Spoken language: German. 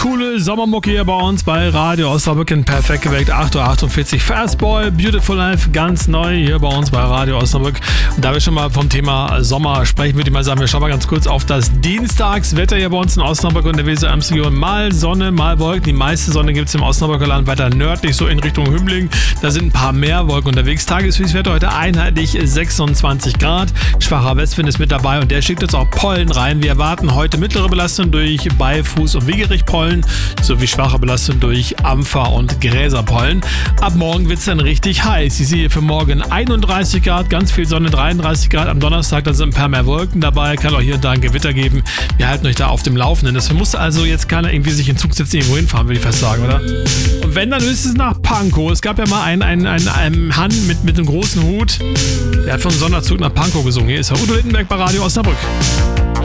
Coole Sommermucke hier bei uns bei Radio Osnabrück in Perfekt geweckt, 8.48 Uhr. Fastball, Beautiful Life, ganz neu hier bei uns bei Radio Osnabrück. Und da wir schon mal vom Thema Sommer sprechen, würde ich mal sagen, wir schauen mal ganz kurz auf das Dienstagswetter hier bei uns in Osnabrück und der Weser-Ems-Region. Mal Sonne, mal Wolken. Die meiste Sonne gibt es im Osnabrücker Land, weiter nördlich, so in Richtung Hümmling. Da sind ein paar mehr Wolken unterwegs. Tageshöchstwetter heute einheitlich 26 Grad. Schwacher Westwind ist mit dabei und der schickt jetzt auch Pollen rein. Wir erwarten heute mittlere Belastung durch Beifuß- und Wegerichtpollen sowie schwache Belastung durch Ampfer- und Gräserpollen. Ab morgen wird es dann richtig heiß. Ich sehe für morgen 31 Grad, ganz viel Sonne, 33 Grad. Am Donnerstag, da sind ein paar mehr Wolken dabei, kann auch hier und da ein Gewitter geben. Wir halten euch da auf dem Laufenden. Das muss also jetzt keiner irgendwie sich in Zug setzen, irgendwo hinfahren, würde ich fast sagen, oder? Und wenn, dann höchstens nach Pankow. Es gab ja mal einen Mann mit einem großen Hut, der hat vom Sonderzug nach Pankow gesungen. Hier ist Herr Udo Littenberg bei Radio Osnabrück.